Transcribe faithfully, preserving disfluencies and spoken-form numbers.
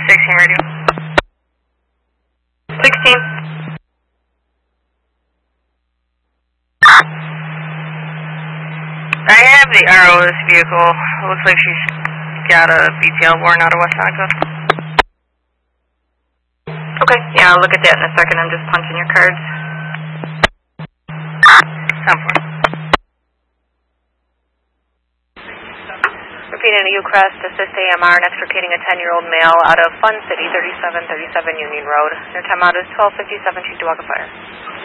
sixteen radio. sixteen. I have the R O of this vehicle. It looks like she's got a B T L born out of West Seneca. Okay, yeah, I'll look at that in a second. I'm just punching your cards. Something. Repeating to Ucrest, assist A M R in extricating a ten-year-old male out of Fun City, thirty-seven thirty-seven Union Road. Their timeout is twelve fifty-seven, Cheektowaga Fire.